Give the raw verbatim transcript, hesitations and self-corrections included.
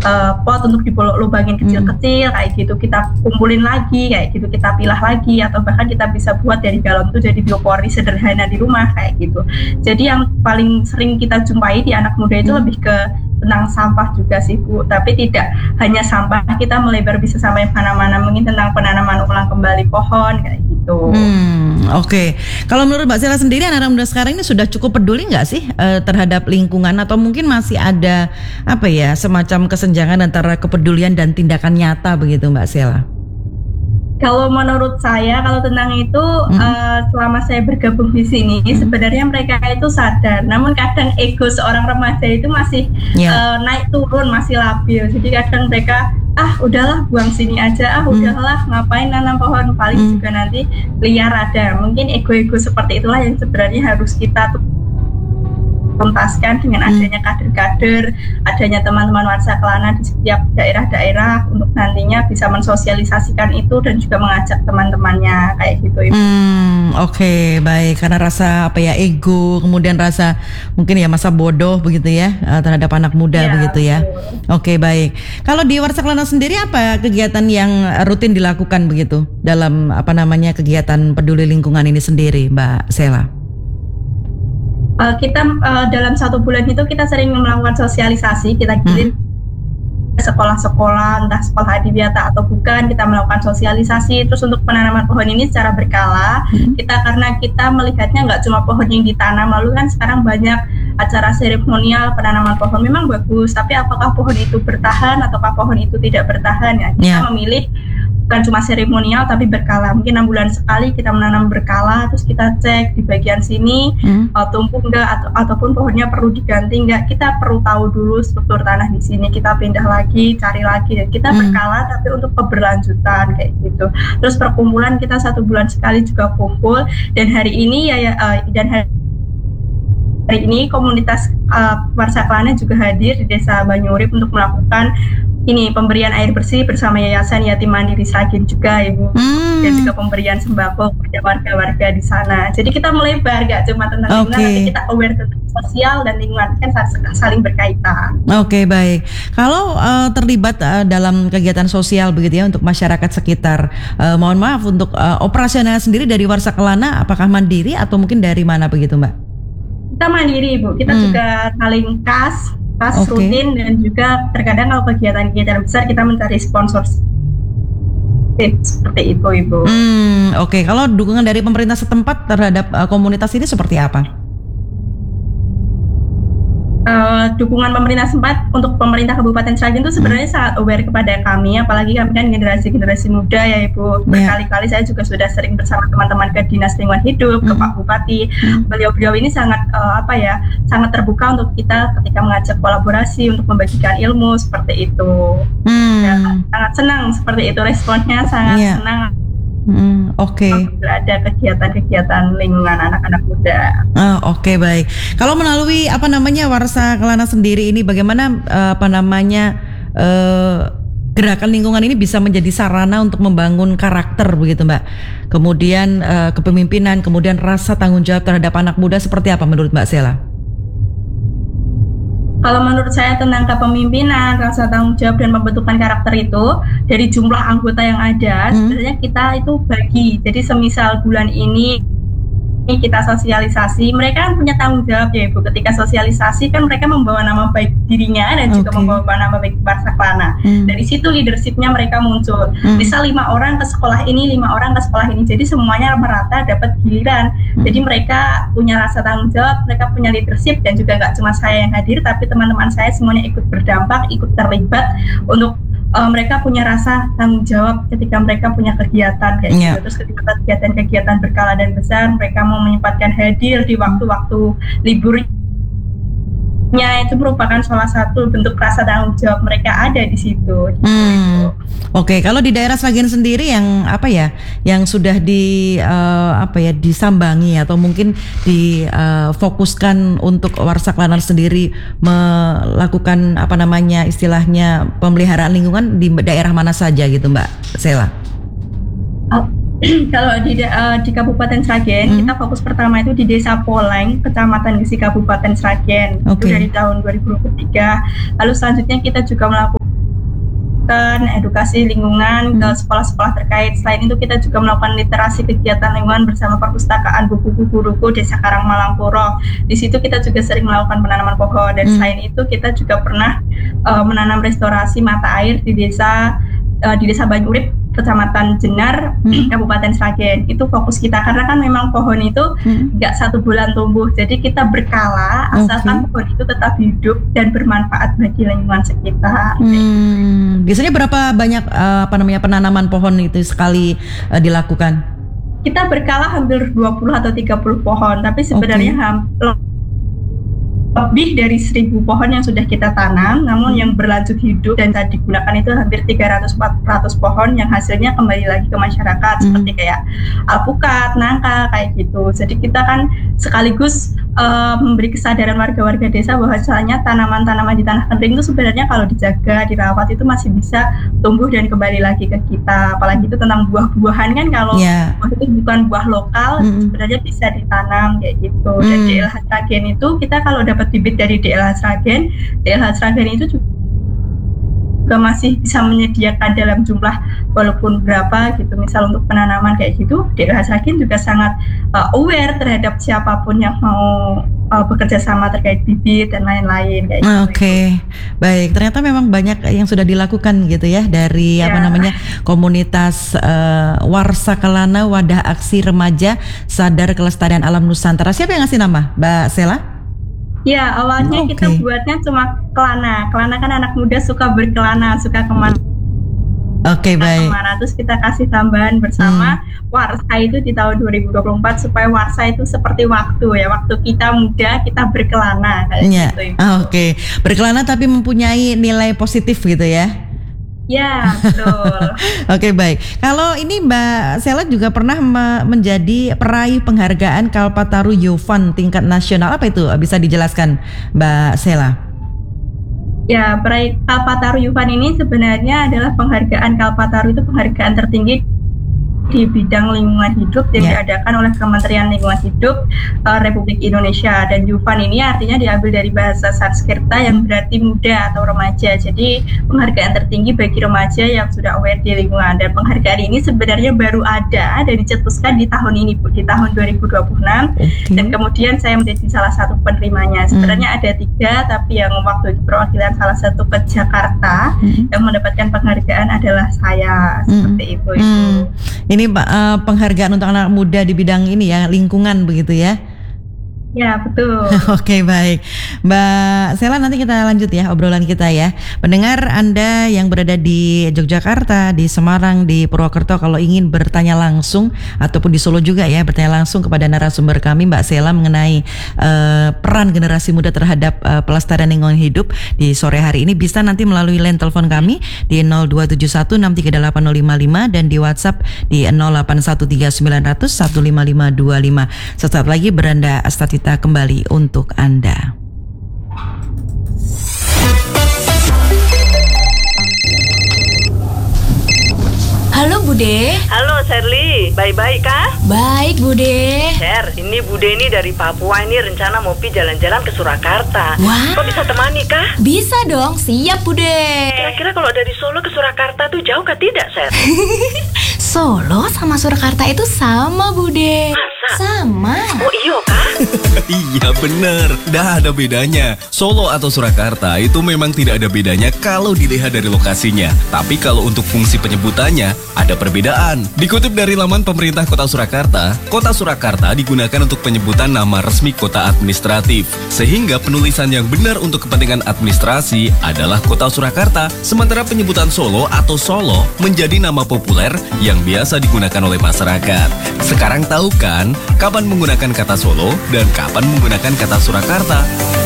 uh, pot untuk dibolok-lubangin kecil-kecil kayak gitu, kita kumpulin lagi kayak gitu, kita pilah lagi, atau bahkan kita bisa buat dari galon itu jadi biopori sederhana di rumah kayak gitu. Jadi yang paling sering kita jumpai di anak muda itu hmm. lebih ke tentang sampah juga sih Bu, tapi tidak hanya sampah, kita melebar bisa sampai mana-mana, mungkin tentang penanaman ulang kembali pohon kayak gitu. Hmm, oke. Okay. Kalau menurut Mbak Sela sendiri, anak muda sekarang ini sudah cukup peduli nggak sih uh, terhadap lingkungan, atau mungkin masih ada apa ya semacam kesenjangan antara kepedulian dan tindakan nyata begitu Mbak Sela? Kalau menurut saya, kalau tentang itu hmm. uh, selama saya bergabung di sini, hmm. sebenarnya mereka itu sadar. Namun kadang ego seorang remaja itu masih yeah. uh, naik turun, masih labil. Jadi kadang mereka ah udahlah buang sini aja, ah udahlah hmm. ngapain nanam pohon, paling hmm. juga nanti liar ada. Mungkin ego-ego seperti itulah yang sebenarnya harus kita tuh tuntaskan dengan adanya kader-kader, adanya teman-teman Warsa Kelana di setiap daerah-daerah untuk nantinya bisa mensosialisasikan itu dan juga mengajak teman-temannya kayak gitu Ibu. Hmm, oke, okay, baik. Karena rasa apa ya ego, kemudian rasa mungkin ya masa bodoh begitu ya terhadap anak muda ya, begitu ya. Oke, okay, baik. Kalau di Warsa Kelana sendiri apa kegiatan yang rutin dilakukan begitu dalam apa namanya kegiatan peduli lingkungan ini sendiri, Mbak Sela? Uh, kita uh, dalam satu bulan itu kita sering melakukan sosialisasi, kita kirim hmm. sekolah-sekolah, entah sekolah adiwiyata atau bukan, kita melakukan sosialisasi. Terus untuk penanaman pohon ini secara berkala, hmm. kita karena kita melihatnya nggak cuma pohon yang ditanam, lalu kan sekarang banyak acara seremonial penanaman pohon memang bagus, tapi apakah pohon itu bertahan ataukah pohon itu tidak bertahan ya? Kita yeah. memilih bukan cuma seremonial tapi berkala, mungkin enam bulan sekali kita menanam berkala, terus kita cek di bagian sini hmm. uh, tumbuh enggak atau ataupun pohonnya perlu diganti enggak, kita perlu tahu dulu struktur tanah di sini, kita pindah lagi, cari lagi, dan kita hmm. berkala tapi untuk keberlanjutan kayak gitu. Terus perkumpulan kita satu bulan sekali juga kumpul, dan hari ini ya, ya uh, dan hari Hari ini komunitas uh, Warsa Kelana juga hadir di Desa Banyurip untuk melakukan ini pemberian air bersih bersama Yayasan Yatim Mandiri Sragen juga Ibu, hmm. dan juga pemberian sembako kepada warga-warga di sana. Jadi kita melebar, gak cuma tentang lingkungan, okay. tapi kita aware tentang sosial dan lingkungan kan saling berkaitan. Oke, okay, baik. Kalau uh, terlibat uh, dalam kegiatan sosial begitu ya untuk masyarakat sekitar, uh, mohon maaf untuk uh, operasional sendiri dari Warsa Kelana, apakah mandiri atau mungkin dari mana begitu Mbak? Kita mandiri Ibu, kita hmm. juga saling kas, kas okay. rutin, dan juga terkadang kalau kegiatan-kegiatan besar kita mencari sponsor seperti itu Ibu. Hmm, Oke, okay. Kalau dukungan dari pemerintah setempat terhadap uh, komunitas ini seperti apa? Uh, dukungan pemerintah sempat untuk pemerintah Kabupaten Sragen itu sebenarnya hmm. sangat aware kepada kami, apalagi kami kan generasi-generasi muda ya Ibu. Berkali-kali saya juga sudah sering bersama teman-teman ke Dinas Lingkungan Hidup, hmm. ke Pak Bupati. Hmm. Beliau-beliau ini sangat uh, apa ya, sangat terbuka untuk kita ketika mengajak kolaborasi untuk membagikan ilmu seperti itu. Hmm. Ya, sangat senang seperti itu, responnya sangat yeah. senang. Hmm, Oke. Okay. Ada kegiatan-kegiatan lingkungan anak-anak muda. Oh, Oke okay, baik. Kalau melalui apa namanya Warsa Kelana sendiri ini, bagaimana uh, apa namanya uh, gerakan lingkungan ini bisa menjadi sarana untuk membangun karakter begitu Mbak. Kemudian uh, kepemimpinan, kemudian rasa tanggung jawab terhadap anak muda seperti apa menurut Mbak Sela? Kalau menurut saya tentang kepemimpinan, rasa tanggung jawab dan pembentukan karakter itu dari jumlah anggota yang ada, hmm. sebenarnya kita itu bagi. Jadi semisal bulan ini kita sosialisasi, mereka kan punya tanggung jawab ya Ibu. Ketika sosialisasi kan mereka membawa nama baik dirinya dan okay. juga membawa nama baik Warsa Kelana. Hmm. Dari situ leadershipnya mereka muncul. Hmm. Bisa lima orang ke sekolah ini, lima orang ke sekolah ini. Jadi semuanya merata dapat giliran. Hmm. Jadi mereka punya rasa tanggung jawab, mereka punya leadership, dan juga nggak cuma saya yang hadir, tapi teman-teman saya semuanya ikut berdampak, ikut terlibat untuk Uh, mereka punya rasa tanggung jawab ketika mereka punya kegiatan kayak yeah. gitu. Terus ketika kegiatan-kegiatan berkala dan besar, mereka mau menyempatkan hadir di waktu-waktu liburnya, itu merupakan salah satu bentuk rasa tanggung jawab mereka ada di situ. Gitu. Hmm. Oke, okay. Kalau di daerah Sragen sendiri yang apa ya, yang sudah di uh, apa ya disambangi atau mungkin difokuskan uh, untuk Warsa Kelana sendiri melakukan apa namanya istilahnya pemeliharaan lingkungan di daerah mana saja gitu Mbak Sela? Oh. Kalau di uh, di Kabupaten Sragen, hmm. kita fokus pertama itu di Desa Poleng, Kecamatan Gesi, Kabupaten Sragen. Okay. Itu dari tahun dua ribu dua puluh tiga. Lalu selanjutnya kita juga melakukan melakukan edukasi lingkungan ke sekolah-sekolah terkait. Selain itu kita juga melakukan literasi kegiatan lingkungan bersama perpustakaan buku-buku guruku Desa Karangmalangkoro. Di situ kita juga sering melakukan penanaman pohon, dan hmm. selain itu kita juga pernah uh, menanam restorasi mata air di desa uh, di Desa Banyurip, Kecamatan Jenar, hmm. Kabupaten Sragen. Itu fokus kita karena kan memang pohon itu nggak hmm. satu bulan tumbuh, jadi kita berkala asalkan okay. pohon itu tetap hidup dan bermanfaat bagi lingkungan sekitar. Hmm. Biasanya berapa banyak uh, apa namanya penanaman pohon itu sekali uh, dilakukan? Kita berkala hampir dua puluh atau tiga puluh pohon, tapi sebenarnya okay. hampir lebih dari seribu pohon yang sudah kita tanam, namun yang berlanjut hidup dan tadi digunakan itu hampir tiga ratus sampai empat ratus pohon yang hasilnya kembali lagi ke masyarakat, hmm. seperti kayak alpukat, nangka, kayak gitu. Jadi kita kan sekaligus uh, memberi kesadaran warga-warga desa bahwasanya tanaman-tanaman di tanah kering itu sebenarnya kalau dijaga, dirawat itu masih bisa tumbuh dan kembali lagi ke kita. Apalagi itu tentang buah-buahan kan, kalau yeah. buah itu bukan buah lokal, hmm. sebenarnya bisa ditanam kayak gitu. Hmm. Dan D L H Sragen itu kita kalau dapat bibit dari D L H Sragen, D L H Sragen itu juga masih bisa menyediakan dalam jumlah walaupun berapa gitu, misal untuk penanaman kayak gitu, D L H Sragen juga sangat uh, aware terhadap siapapun yang mau uh, bekerja sama terkait bibit dan lain-lain kayak gitu. Oke, okay. Baik. Ternyata memang banyak yang sudah dilakukan gitu ya dari ya. apa namanya komunitas uh, Warsa Kelana Wadah Aksi Remaja Sadar Kelestarian Alam Nusantara. Siapa yang ngasih nama, Mbak Sela? Ya, awalnya okay. kita buatnya cuma kelana. Kelana kan anak muda suka berkelana, suka kemana. Oke, okay, baik. Kemana, terus kita kasih tambahan bersama hmm. Warsa itu di tahun dua ribu dua puluh empat supaya Warsa itu seperti waktu ya, waktu kita muda kita berkelana kayak ya. gitu. Oh, Oke, okay. Berkelana tapi mempunyai nilai positif gitu ya. Ya, betul. Oke, okay, baik. Kalau ini Mbak Sela juga pernah me- menjadi peraih penghargaan Kalpataru Yuvan tingkat nasional. Apa itu? Bisa dijelaskan Mbak Sela? Ya, peraih Kalpataru Yuvan ini sebenarnya adalah penghargaan. Kalpataru itu penghargaan tertinggi di bidang lingkungan hidup yang yeah. diadakan oleh Kementerian Lingkungan Hidup uh, Republik Indonesia, dan Yuvan ini artinya diambil dari bahasa Sanskerta yang berarti muda atau remaja. Jadi penghargaan tertinggi bagi remaja yang sudah aware di lingkungan, dan penghargaan ini sebenarnya baru ada dan dicetuskan di tahun ini Bu, di tahun dua ribu dua puluh enam okay. dan kemudian saya menjadi salah satu penerimanya. Sebenarnya hmm. ada tiga, tapi yang waktu itu perwakilan salah satu ke Jakarta hmm. yang mendapatkan penghargaan adalah saya, hmm. seperti itu. Hmm. itu. Ini uh, penghargaan untuk anak muda di bidang ini ya, lingkungan begitu ya. Ya, betul. Oke, baik. Mbak Sela, nanti kita lanjut ya obrolan kita ya. Pendengar Anda yang berada di Yogyakarta, di Semarang, di Purwokerto, kalau ingin bertanya langsung ataupun di Solo juga ya, bertanya langsung kepada narasumber kami Mbak Sela mengenai uh, peran generasi muda terhadap uh, pelestarian lingkungan hidup di sore hari ini, bisa nanti melalui line telepon kami di nol dua tujuh satu enam tiga delapan nol lima lima dan di WhatsApp di nol delapan satu tiga sembilan nol nol satu lima lima dua lima. Sesaat lagi Beranda Astatita kembali untuk Anda. Halo Bude. Halo Sherly, baik-baik kah? Baik Bude. Sher, ini Bude ini dari Papua, ini rencana mau pi jalan-jalan ke Surakarta. Wah. Kok bisa temani kah? Bisa dong, siap Bude. Kira-kira kalau dari Solo ke Surakarta tuh jauh kah tidak, Sher? Solo sama Surakarta itu sama Bude. Masa? Sama. Oh iya kah? Iya bener, dah ada bedanya. Solo atau Surakarta itu memang tidak ada bedanya kalau dilihat dari lokasinya. Tapi kalau untuk fungsi penyebutannya ada perbedaan. Dikutip dari laman pemerintah Kota Surakarta, Kota Surakarta digunakan untuk penyebutan nama resmi kota administratif. Sehingga penulisan yang benar untuk kepentingan administrasi adalah Kota Surakarta. Sementara penyebutan Solo atau Solo menjadi nama populer yang biasa digunakan oleh masyarakat. Sekarang tahu kan kapan menggunakan kata Solo dan kapan menggunakan kata Surakarta?